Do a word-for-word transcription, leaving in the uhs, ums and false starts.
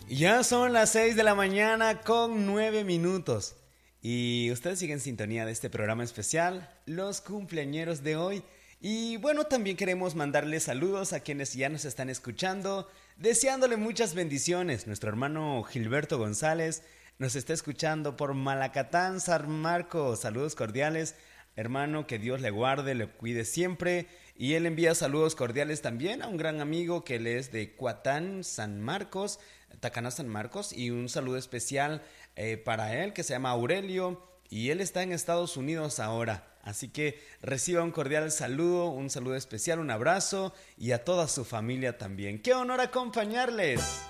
Ya son las seis de la mañana con nueve minutos. Y ustedes siguen en sintonía de este programa especial, los cumpleañeros de hoy. Y bueno, también queremos mandarles saludos a quienes ya nos están escuchando, deseándole muchas bendiciones. Nuestro hermano Gilberto González nos está escuchando por Malacatán, San Marcos. Saludos cordiales, hermano, que Dios le guarde, le cuide siempre. Y él envía saludos cordiales también a un gran amigo que él es de Cuatán, San Marcos, Tacaná, San Marcos. Y un saludo especial eh, para él que se llama Aurelio y él está en Estados Unidos ahora. Así que reciba un cordial saludo, un saludo especial, un abrazo y a toda su familia también. ¡Qué honor acompañarles!